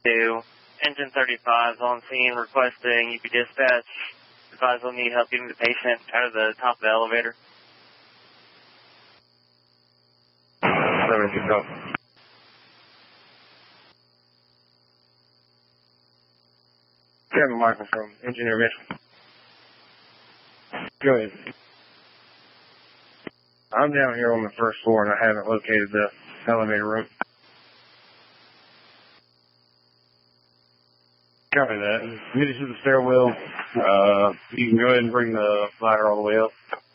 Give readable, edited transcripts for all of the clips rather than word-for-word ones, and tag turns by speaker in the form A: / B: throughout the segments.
A: Engine 35 is on scene requesting UP dispatch. Advise will need help getting the patient out of the top of the elevator.
B: 72 go. Kevin Michael from Engineer Mitchell. Go ahead. I'm down here on the first floor and I haven't located the elevator room. Copy that. Get it to the stairwell. You can go ahead and bring the ladder all the way up.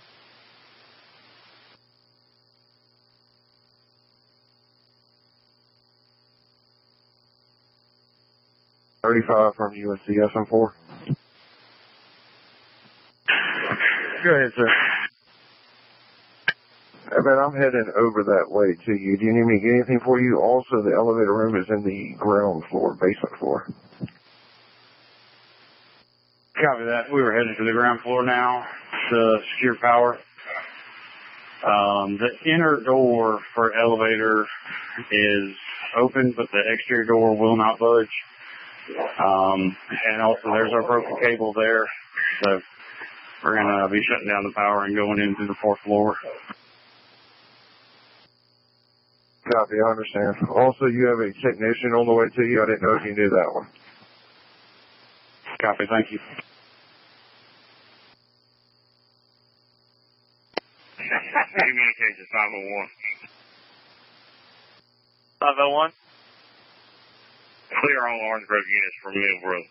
B: 35 from UNC SM4. Go ahead, sir.
C: But I'm heading over that way to you. Do you need me to get anything for you? Also, the elevator room is in the ground floor, basement floor.
B: Copy that. We were heading to the ground floor now to secure power. The inner door for elevator is open, but the exterior door will not budge. And also there's our broken cable there. So we're going to be shutting down the power and going into the fourth floor.
C: Copy, I understand. Also, you have a technician on the way to you. I didn't know if you knew that one.
B: Copy, thank you.
D: Communications 501.
A: 501?
D: Clear all Orange Grove units for Millbrook.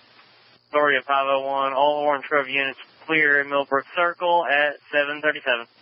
A: Gloria 501, all Orange Grove units clear in Millbrook Circle at 737.